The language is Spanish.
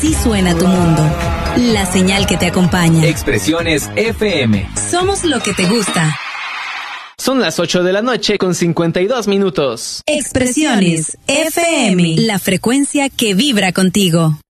Así suena tu mundo. La señal que te acompaña. Expresiones FM. Somos lo que te gusta. Son las 8 de la noche con 52 minutos. Expresiones FM. La frecuencia que vibra contigo.